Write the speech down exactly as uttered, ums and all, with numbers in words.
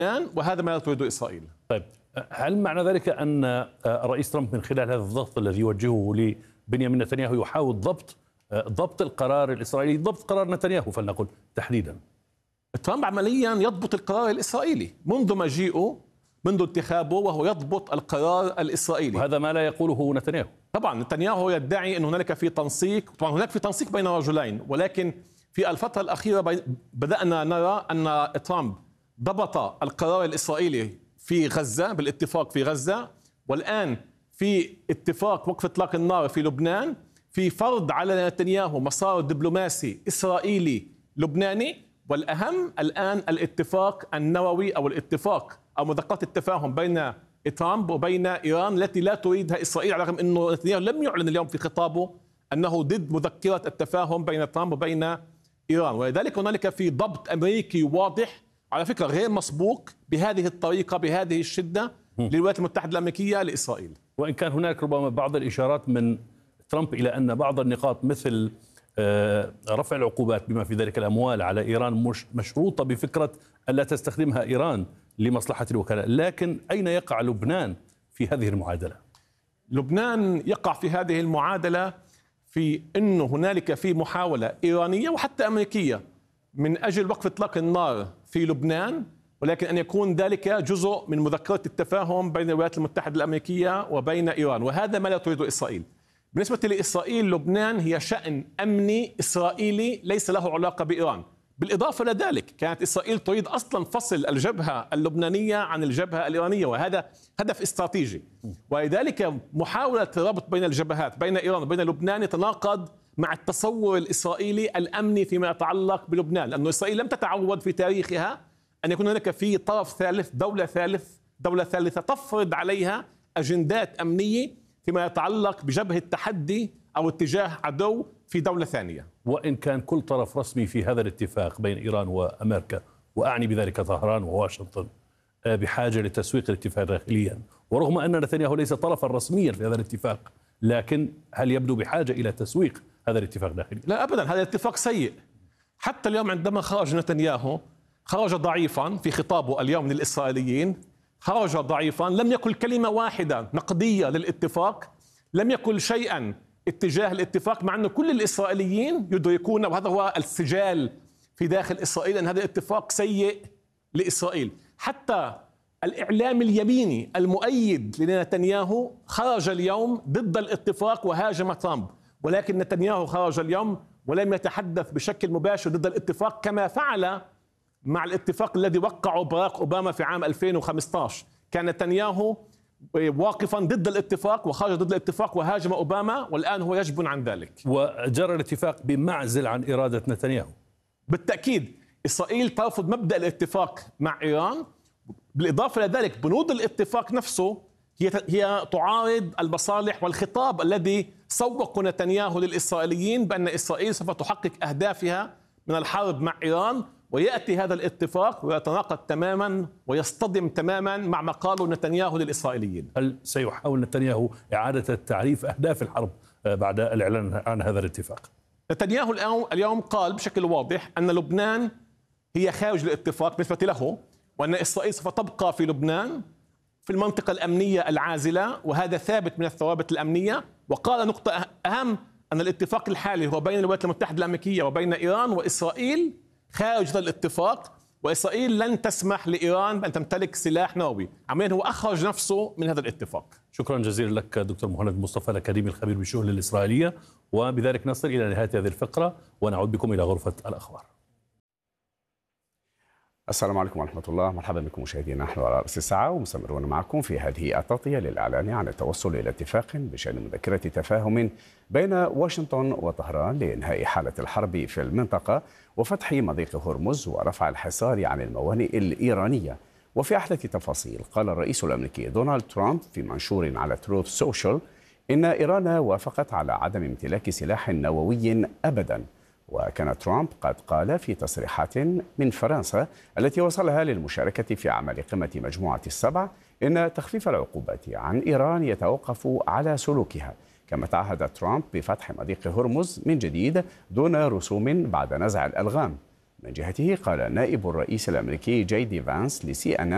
لبنان، وهذا ما تريده إسرائيل. طيب، هل معنى ذلك أن الرئيس ترامب من خلال هذا الضغط الذي يوجهه لبنيامين نتنياهو يحاول ضبط ضبط القرار الإسرائيلي، ضبط قرار نتنياهو فلنقل تحديدا؟ ترامب عمليا يضبط القرار الإسرائيلي منذ مجيئه، منذ انتخابه، وهو يضبط القرار الإسرائيلي، وهذا ما لا يقوله نتنياهو. طبعا نتنياهو يدعي أن هنالك في تنسيق، طبعا هناك في تنسيق بين رجلين، ولكن في الفترة الأخيرة بدأنا نرى أن ترامب ضبط القرار الإسرائيلي في غزة بالاتفاق في غزة، والآن في اتفاق وقف إطلاق النار في لبنان، في فرض على نتنياهو مسار دبلوماسي إسرائيلي لبناني، والأهم الآن الاتفاق النووي أو الاتفاق أو مذكرات التفاهم بين ترامب وبين إيران التي لا تريدها إسرائيل، على الرغم أنه نتنياهو لم يعلن اليوم في خطابه أنه ضد مذكرة التفاهم بين ترامب وبين إيران. ولذلك هنالك في ضبط أمريكي واضح على فكرة غير مسبوق بهذه الطريقة بهذه الشدة للولايات المتحدة الأمريكية لإسرائيل. وإن كان هناك ربما بعض الإشارات من ترامب إلى أن بعض النقاط مثل رفع العقوبات بما في ذلك الأموال على إيران مش مشروطة بفكرة ألا تستخدمها إيران لمصلحة الوكلاء، لكن أين يقع لبنان في هذه المعادلة؟ لبنان يقع في هذه المعادلة في أنه هنالك في محاولة إيرانية وحتى أمريكية من أجل وقف إطلاق النار في لبنان، ولكن أن يكون ذلك جزء من مذكرة التفاهم بين الولايات المتحدة الأمريكية وبين إيران، وهذا ما لا تريده إسرائيل. بالنسبة لإسرائيل، لبنان هي شأن أمني إسرائيلي ليس له علاقة بإيران. بالإضافة لذلك كانت إسرائيل تريد أصلا فصل الجبهة اللبنانية عن الجبهة الإيرانية، وهذا هدف استراتيجي، ولذلك محاولة الربط بين الجبهات بين إيران وبين لبنان يتناقض مع التصور الإسرائيلي الأمني فيما يتعلق بلبنان، لأن إسرائيل لم تتعود في تاريخها أن يكون هناك في طرف ثالث، دولة ثالث دولة ثالثة تفرض عليها أجندات أمنية فيما يتعلق بجبهة تحدي أو اتجاه عدو في دولة ثانية. وإن كان كل طرف رسمي في هذا الاتفاق بين إيران وأمريكا، وأعني بذلك طهران وواشنطن، بحاجة لتسويق الاتفاق داخليا، ورغم أن نتنياهو ليس طرفا رسميا في هذا الاتفاق، لكن هل يبدو بحاجة إلى تسويق هذا الاتفاق داخليا؟ لا أبدا، هذا الاتفاق سيء. حتى اليوم عندما خرج نتنياهو خرج ضعيفا في خطابه اليوم للإسرائيليين، خرج ضعيفا، لم يقل كلمة واحدة نقدية للاتفاق، لم يقل شيئا اتجاه الاتفاق، مع أن كل الإسرائيليين يدركون، وهذا هو السجال في داخل إسرائيل، أن هذا الاتفاق سيء لإسرائيل. حتى الإعلام اليميني المؤيد لنتنياهو خرج اليوم ضد الاتفاق وهاجم ترامب، ولكن نتنياهو خرج اليوم ولم يتحدث بشكل مباشر ضد الاتفاق كما فعل مع الاتفاق الذي وقعه باراك أوباما في عام ألفين وخمسة عشر. كان نتنياهو واقفا ضد الاتفاق وخرج ضد الاتفاق وهاجم أوباما، والآن هو يجبن عن ذلك. وجرى الاتفاق بمعزل عن إرادة نتنياهو. بالتأكيد إسرائيل ترفض مبدأ الاتفاق مع إيران، بالإضافة لذلك بنود الاتفاق نفسه هي هي تعارض المصالح والخطاب الذي سوق نتنياهو للإسرائيليين بأن إسرائيل سوف تحقق أهدافها من الحرب مع إيران، ويأتي هذا الاتفاق ويتناقض تماما ويصطدم تماما مع ما قاله نتنياهو للإسرائيليين. هل سيحاول نتنياهو إعادة تعريف أهداف الحرب بعد الإعلان عن هذا الاتفاق؟ نتنياهو اليوم قال بشكل واضح أن لبنان هي خارج الاتفاق بالنسبة له، وأن إسرائيل سوف تبقى في لبنان في المنطقة الأمنية العازلة، وهذا ثابت من الثوابت الأمنية. وقال نقطة أهم، أن الاتفاق الحالي هو بين الولايات المتحدة الأمريكية وبين إيران، وإسرائيل خارج هذا الاتفاق، وإسرائيل لن تسمح لإيران بأن تمتلك سلاح نووي. عمليا هو أخرج نفسه من هذا الاتفاق. شكرا جزيلا لك دكتور مهند مصطفى الأكاديمي الخبير بالشؤون الإسرائيلية. وبذلك نصل إلى نهاية هذه الفقرة، ونعود بكم إلى غرفة الأخبار. السلام عليكم ورحمة الله، مرحبا بكم مشاهدينا، نحن على رأس الساعة ومستمرون معكم في هذه التغطية للإعلان عن التوصل إلى اتفاق بشأن مذكرة تفاهم بين واشنطن وطهران لإنهاء حالة الحرب في المنطقة وفتح مضيق هرمز ورفع الحصار عن الموانئ الإيرانية. وفي أحدث تفاصيل، قال الرئيس الأمريكي دونالد ترامب في منشور على تروث سوشيال إن إيران وافقت على عدم امتلاك سلاح نووي أبدا. وكان ترامب قد قال في تصريحات من فرنسا التي وصلها للمشاركة في أعمال قمة مجموعة السبع إن تخفيف العقوبات عن إيران يتوقف على سلوكها. كما تعهد ترامب بفتح مضيق هرمز من جديد دون رسوم بعد نزع الألغام. من جهته قال نائب الرئيس الأمريكي جي دي فانس لسي أن